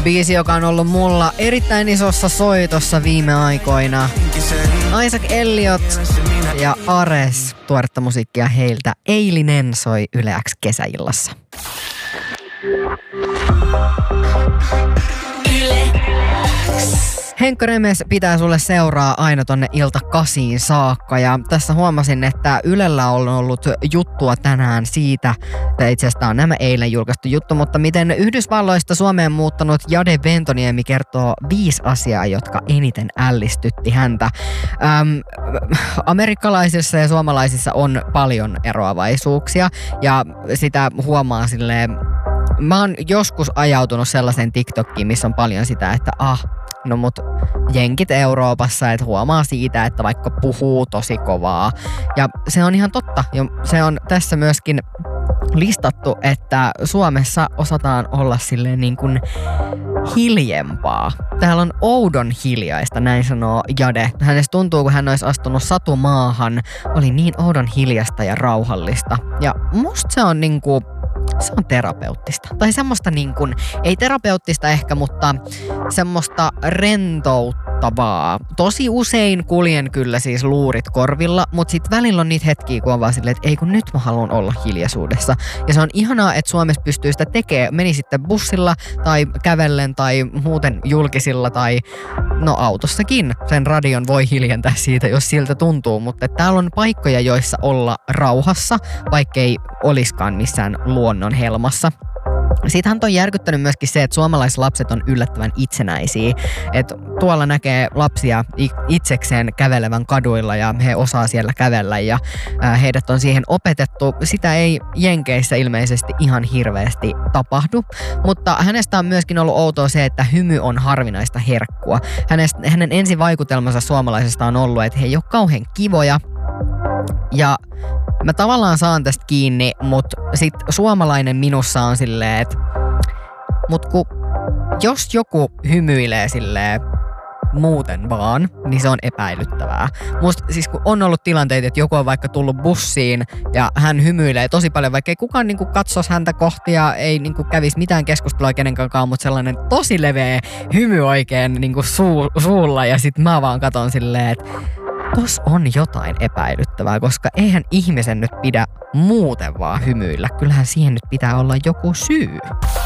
Biisi, joka on ollut mulla erittäin isossa soitossa viime aikoina. Isaac Elliot ja Ares, tuoretta musiikkia heiltä. Eilinen soi Yle X kesäillassa. Henkka Remes pitää sulle seuraa aina tonne ilta 8 saakka ja tässä huomasin, että Ylellä on ollut juttua tänään siitä, että itse asiassa on nämä eilen julkaistu juttu, mutta miten Yhdysvalloista Suomeen muuttanut Jade Ventoniemi kertoo 5 asiaa, jotka eniten ällistytti häntä. Amerikkalaisissa ja suomalaisissa on paljon eroavaisuuksia ja sitä huomaa silleen. Mä oon joskus ajautunut sellaiseen TikTokiin, missä on paljon sitä, että no mut jenkit Euroopassa, että huomaa siitä, että vaikka puhuu tosi kovaa. Ja se on ihan totta. Ja se on tässä myöskin listattu, että Suomessa osataan olla silleen niin kuin hiljempaa. Täällä on oudon hiljaista, näin sanoo Jade. Hänestä tuntuu, kun hän olisi astunut satumaahan, oli niin oudon hiljasta ja rauhallista. Ja musta se on niinku se on terapeuttista. Tai semmoista niin kuin, ei terapeuttista ehkä, mutta semmoista rentouttavaa. Tosi usein kuljen kyllä siis luurit korvilla, mutta sit välillä on niitä hetkiä, kun on vaan silleen, että ei kun nyt mä haluan olla hiljaisuudessa. Ja se on ihanaa, että Suomessa pystyy sitä tekemään. Meni sitten bussilla tai kävellen tai muuten julkisilla tai no autossakin. Sen radion voi hiljentää siitä, jos siltä tuntuu, mutta täällä on paikkoja, joissa olla rauhassa, vaikkei oliskaan missään luonnon helmassa. Siitähän on järkyttänyt myöskin se, että suomalaislapset on yllättävän itsenäisiä. Että tuolla näkee lapsia itsekseen kävelevän kaduilla ja he osaa siellä kävellä ja heidät on siihen opetettu. Sitä ei Jenkeissä ilmeisesti ihan hirveästi tapahdu, mutta hänestä on myöskin ollut outoa se, että hymy on harvinaista herkkua. Hänen ensivaikutelmansa suomalaisesta on ollut, että he ei ole kauhean kivoja ja mä tavallaan saan tästä kiinni, mutta sit suomalainen minussa on silleen, että jos joku hymyilee silleen muuten vaan, niin se on epäilyttävää. Musta siis kun on ollut tilanteita, että joku on vaikka tullut bussiin ja hän hymyilee tosi paljon, vaikka ei kukaan niinku katsoisi häntä kohti ja ei niinku kävisi mitään keskustelua kenenkaan, mutta sellainen tosi leveä hymy oikein niinku suulla ja sit mä vaan katon silleen, että tos on jotain epäilyttävää, koska eihän ihmisen nyt pidä muuten vaan hymyillä. Kyllähän siihen nyt pitää olla joku syy.